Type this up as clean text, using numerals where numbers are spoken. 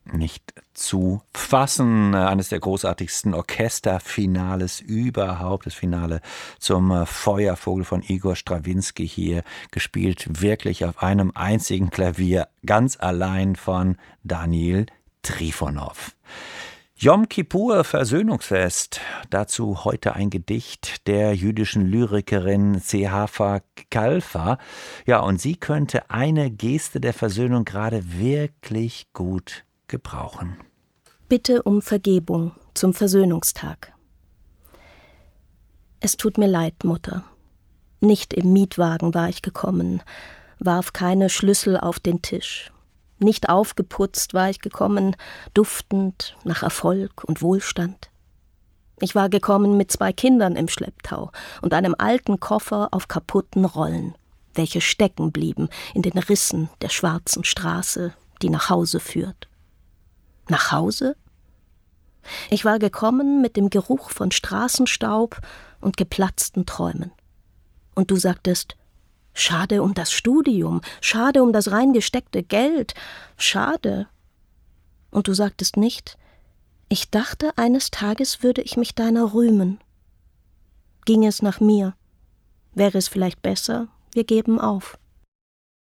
nicht zu fassen. Eines der großartigsten Orchesterfinales überhaupt. Das Finale zum Feuervogel von Igor Strawinski hier gespielt. Wirklich auf einem einzigen Klavier, ganz allein von Daniil Trifonov. Yom Kippur, Versöhnungsfest. Dazu heute ein Gedicht der jüdischen Lyrikerin Zehafa Kalfa. Ja, und sie könnte eine Geste der Versöhnung gerade wirklich gut gebrauchen. Bitte um Vergebung zum Versöhnungstag. Es tut mir leid, Mutter. Nicht im Mietwagen war ich gekommen, warf keine Schlüssel auf den Tisch. Nicht aufgeputzt war ich gekommen, duftend nach Erfolg und Wohlstand. Ich war gekommen mit 2 Kindern im Schlepptau und einem alten Koffer auf kaputten Rollen, welche stecken blieben in den Rissen der schwarzen Straße, die nach Hause führt. Nach Hause? Ich war gekommen mit dem Geruch von Straßenstaub und geplatzten Träumen. Und du sagtest, schade um das Studium, schade um das reingesteckte Geld, schade. Und du sagtest nicht, ich dachte, eines Tages würde ich mich deiner rühmen. Ging es nach mir, wäre es vielleicht besser, wir geben auf.